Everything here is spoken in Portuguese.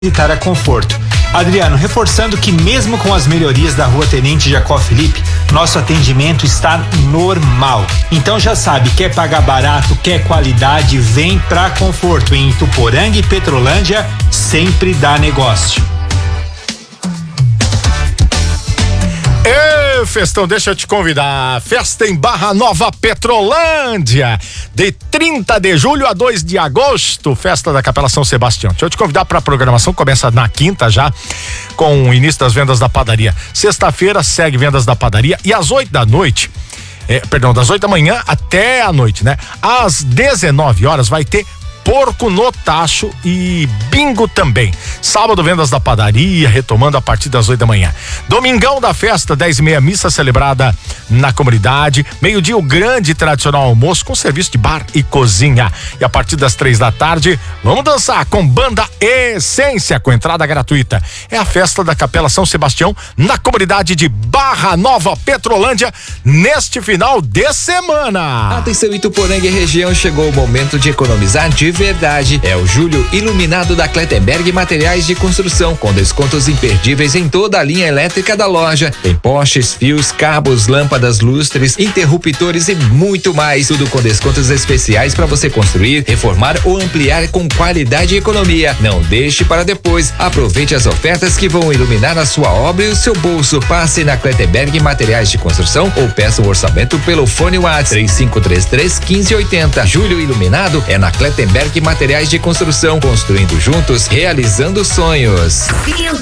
visitar a Conforto. Adriano, reforçando que mesmo com as melhorias da Rua Tenente Jacó Felipe, nosso atendimento está normal. Então já sabe, quer pagar barato, quer qualidade, vem pra Conforto. Em Ituporanga e Petrolândia, sempre dá negócio. Ei, Festão, deixa eu te convidar. Festa em Barra Nova, Petrolândia, de 30 de julho a 2 de agosto, festa da Capela São Sebastião. Deixa eu te convidar para a programação, começa na quinta já, com o início das vendas da padaria. Sexta-feira segue vendas da padaria e às 8 da noite, das 8 da manhã até a noite, né? Às 19 horas vai ter porco no tacho e bingo também. Sábado, vendas da padaria, retomando a partir das 8 da manhã. Domingão da festa, 10h30, missa celebrada na comunidade. Meio-dia, o grande tradicional almoço com serviço de bar e cozinha. E a partir das 3 da tarde, vamos dançar com banda Essência, com entrada gratuita. É a festa da Capela São Sebastião, na comunidade de Barra Nova, Petrolândia, neste final de semana. Atenção, Ituporanga e região, chegou o momento de economizar de verdade. É o Julho Iluminado da Clettenberg Materiais de Construção, com descontos imperdíveis em toda a linha elétrica da loja. Tem postes, fios, cabos, lâmpadas, lustres, interruptores e muito mais. Tudo com descontos especiais para você construir, reformar ou ampliar com qualidade e economia. Não deixe para depois. Aproveite as ofertas que vão iluminar a sua obra e o seu bolso. Passe na Clettenberg Materiais de Construção ou peça um orçamento pelo fone WhatsApp 3533-1580. Julho Iluminado é na Clettenberg Materiais de Construção, construindo juntos, realizando sonhos.